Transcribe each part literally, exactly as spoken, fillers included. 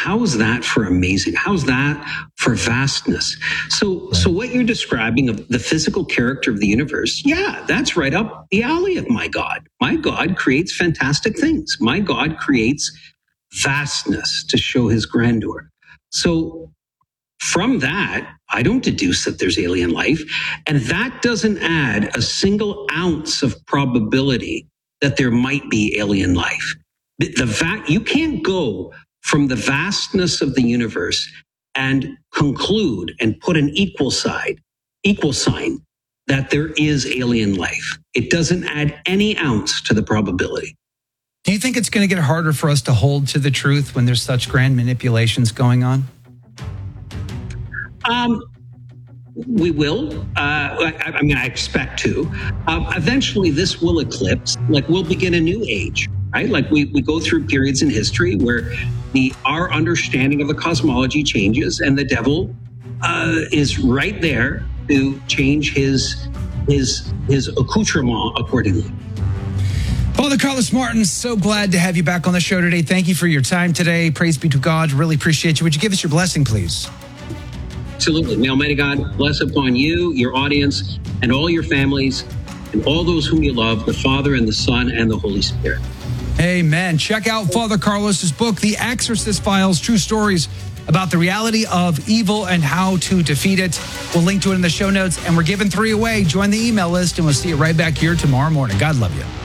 how's that for amazing? How's that for vastness? So, right. so what you're describing of the physical character of the universe, yeah, that's right up the alley of my God. My God creates fantastic things. My God creates vastness to show his grandeur. So from that, I don't deduce that there's alien life. And that doesn't add a single ounce of probability that there might be alien life. The, the va- you can't go from the vastness of the universe and conclude and put an equal side, equal sign that there is alien life. It doesn't add any ounce to the probability. Do you think it's going to get harder for us to hold to the truth when there's such grand manipulations going on? Um, we will. Uh, I, I mean, I expect to. Um, eventually, this will eclipse. Like, we'll begin a new age, right? Like, we, we go through periods in history where the our understanding of the cosmology changes, and the devil uh, is right there to change his his his accoutrement accordingly. Father Carlos Martin, so glad to have you back on the show today. Thank you for your time today. Praise be to God. Really appreciate you. Would you give us your blessing, please? Absolutely. May Almighty God bless upon you, your audience, and all your families, and all those whom you love, the Father and the Son and the Holy Spirit. Amen. Check out Father Carlos's book, The Exorcist Files, True Stories about the reality of evil and how to defeat it. We'll link to it in the show notes, and we're giving three away. Join the email list, and we'll see you right back here tomorrow morning. God love you.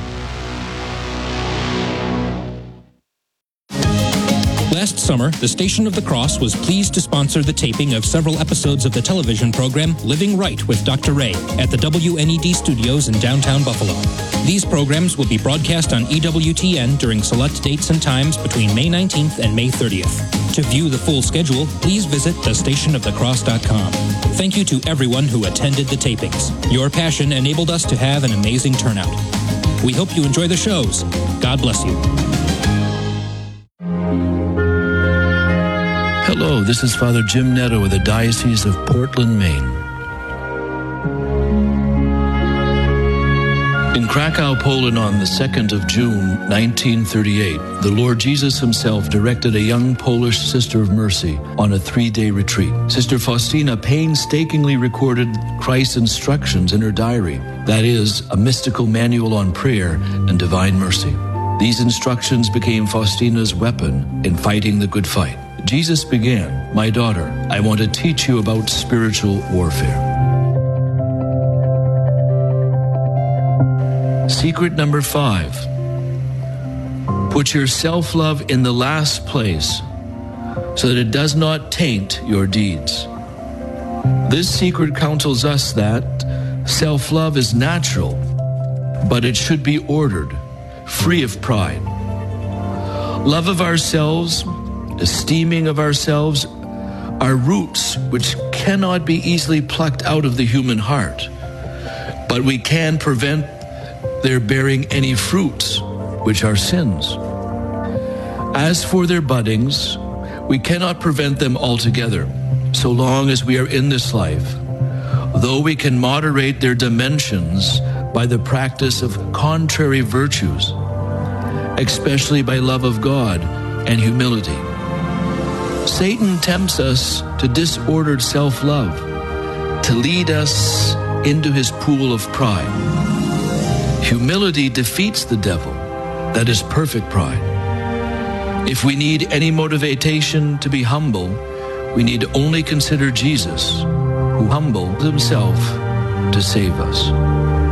Last summer, the Station of the Cross was pleased to sponsor the taping of several episodes of the television program Living Right with Doctor Ray at the W N E D studios in downtown Buffalo. These programs will be broadcast on E W T N during select dates and times between May nineteenth and May thirtieth. To view the full schedule, please visit the station of the cross dot com. Thank you to everyone who attended the tapings. Your passion enabled us to have an amazing turnout. We hope you enjoy the shows. God bless you. Hello, this is Father Jim Netto of the Diocese of Portland, Maine. In Krakow, Poland on the second of June, nineteen thirty-eight, the Lord Jesus himself directed a young Polish Sister of Mercy on a three-day retreat. Sister Faustina painstakingly recorded Christ's instructions in her diary, that is, a mystical manual on prayer and divine mercy. These instructions became Faustina's weapon in fighting the good fight. Jesus began, "My daughter, I want to teach you about spiritual warfare." Secret number five. Put your self-love in the last place so that it does not taint your deeds. This secret counsels us that self-love is natural, but it should be ordered, free of pride. Love of ourselves, esteeming of ourselves, are roots which cannot be easily plucked out of the human heart, but we can prevent their bearing any fruits, which are sins. As for their buddings, we cannot prevent them altogether, so long as we are in this life, though we can moderate their dimensions by the practice of contrary virtues, especially by love of God and humility. Satan tempts us to disordered self-love, to lead us into his pool of pride. Humility defeats the devil, that is perfect pride. If we need any motivation to be humble, we need only consider Jesus, who humbled himself to save us.